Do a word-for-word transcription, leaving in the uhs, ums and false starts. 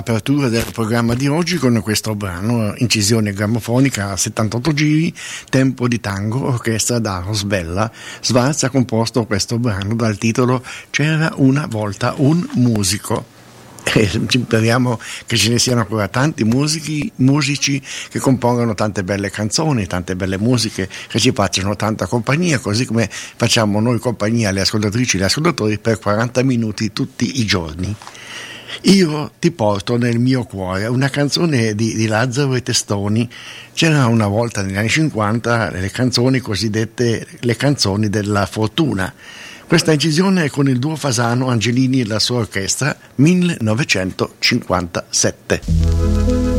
l'apertura del programma di oggi con questo brano, incisione grammofonica a settantotto giri, Tempo di tango, orchestra da Rosbella. Schwarz ha composto questo brano dal titolo C'era una volta un musico. E speriamo che ce ne siano ancora tanti musici, musici che compongano tante belle canzoni, tante belle musiche che ci facciano tanta compagnia, così come facciamo noi compagnia alle ascoltatrici e agli ascoltatori per quaranta minuti tutti i giorni. Io ti porto nel mio cuore, una canzone di, di Lazzaro e Testoni. C'era una volta negli anni cinquanta le canzoni cosiddette le canzoni della fortuna. Questa incisione è con il duo Fasano, Angelini e la sua orchestra, millenovecentocinquantasette.